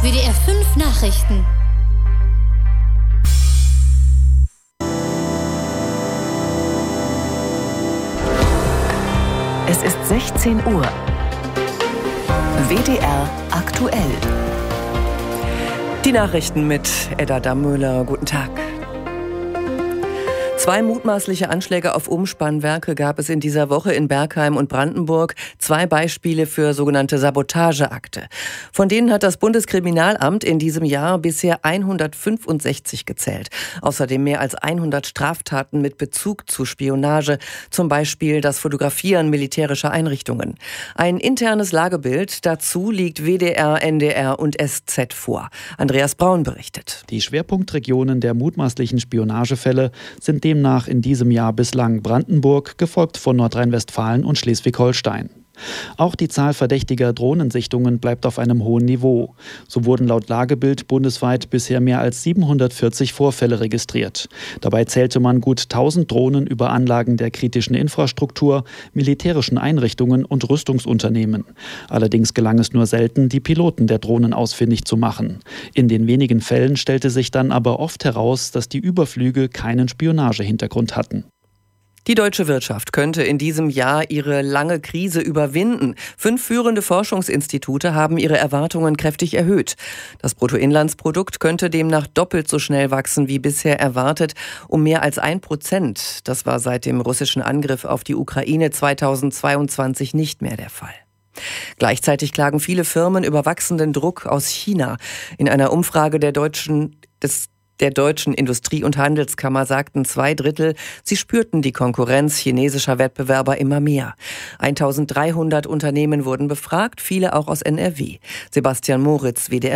WDR 5 Nachrichten. Es ist 16 Uhr. WDR aktuell. Die Nachrichten mit Edda Dammöhler. Guten Tag. 2 mutmaßliche Anschläge auf Umspannwerke gab es in dieser Woche in Bergheim und Brandenburg. 2 Beispiele für sogenannte Sabotageakte. Von denen hat das Bundeskriminalamt in diesem Jahr bisher 165 gezählt. Außerdem mehr als 100 Straftaten mit Bezug zu Spionage, zum Beispiel das Fotografieren militärischer Einrichtungen. Ein internes Lagebild dazu liegt WDR, NDR und SZ vor. Andreas Braun berichtet. Die Schwerpunktregionen der mutmaßlichen Spionagefälle sind demnach in diesem Jahr bislang Brandenburg, gefolgt von Nordrhein-Westfalen und Schleswig-Holstein. Auch die Zahl verdächtiger Drohnensichtungen bleibt auf einem hohen Niveau. So wurden laut Lagebild bundesweit bisher mehr als 740 Vorfälle registriert. Dabei zählte man gut 1000 Drohnen über Anlagen der kritischen Infrastruktur, militärischen Einrichtungen und Rüstungsunternehmen. Allerdings gelang es nur selten, die Piloten der Drohnen ausfindig zu machen. In den wenigen Fällen stellte sich dann aber oft heraus, dass die Überflüge keinen Spionagehintergrund hatten. Die deutsche Wirtschaft könnte in diesem Jahr ihre lange Krise überwinden. 5 führende Forschungsinstitute haben ihre Erwartungen kräftig erhöht. Das Bruttoinlandsprodukt könnte demnach doppelt so schnell wachsen wie bisher erwartet, um mehr als 1%. Das war seit dem russischen Angriff auf die Ukraine 2022 nicht mehr der Fall. Gleichzeitig klagen viele Firmen über wachsenden Druck aus China. In einer Umfrage der Deutschen Industrie- und Handelskammer sagten 2/3, sie spürten die Konkurrenz chinesischer Wettbewerber immer mehr. 1300 Unternehmen wurden befragt, viele auch aus NRW. Sebastian Moritz, WDR